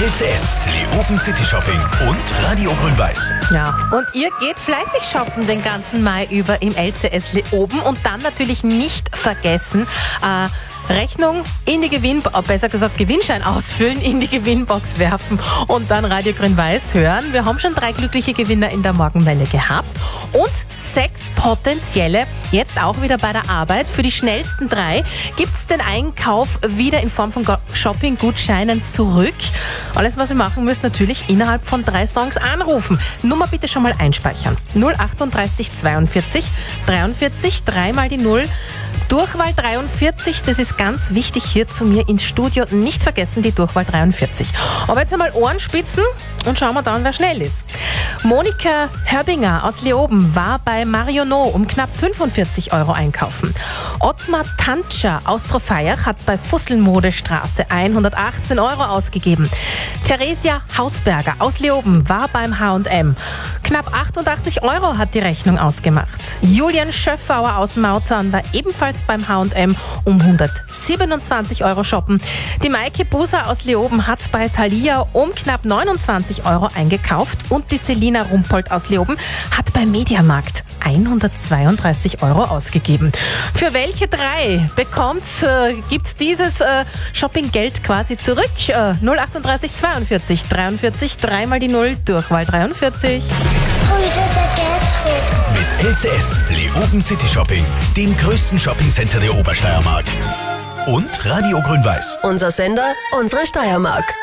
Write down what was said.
LCS, Leoben City Shopping und Radio Grün-Weiß. Ja, und ihr geht fleißig shoppen den ganzen Mai über im LCS Leoben und dann natürlich nicht vergessen, Rechnung in die besser gesagt Gewinnschein ausfüllen, in die Gewinnbox werfen und dann Radio Grün-Weiß hören. Wir haben schon 3 glückliche Gewinner in der Morgenwelle gehabt und 6 potenzielle jetzt auch wieder bei der Arbeit. Für die schnellsten 3 gibt es den Einkauf wieder in Form von Shopping-Gutscheinen zurück. Alles, was ihr machen müsst, natürlich innerhalb von 3 Songs anrufen. Nummer bitte schon mal einspeichern. 038 42 43 3 mal die 0. Durchwahl 43, das ist ganz wichtig hier zu mir ins Studio. Nicht vergessen, die Durchwahl 43. Aber jetzt einmal Ohrenspitzen und schauen wir dann, wer schnell ist. Monika Hörbinger aus Leoben war bei Marionneau um knapp 45 € einkaufen. Ottmar Tantscher aus Trofeiach hat bei Fusselmodestraße 118 € ausgegeben. Theresia Hausberger aus Leoben war beim H&M. Knapp 88 € hat die Rechnung ausgemacht. Julian Schöffauer aus Mauzahn war ebenfalls beim H&M um 127 € shoppen. Die Maike Buser aus Leoben hat bei Thalia um knapp 29 € eingekauft und die Selina Rumpold aus Leoben hat beim Mediamarkt 132 € ausgegeben. Für welche 3 gibt dieses Shoppinggeld quasi zurück? 038 42 43 3 mal die 0, Durchwahl 43. Mit LCS, Leoben City Shopping, dem größten Shoppingcenter der Obersteiermark. Und Radio Grün-Weiß. Unser Sender, unsere Steiermark.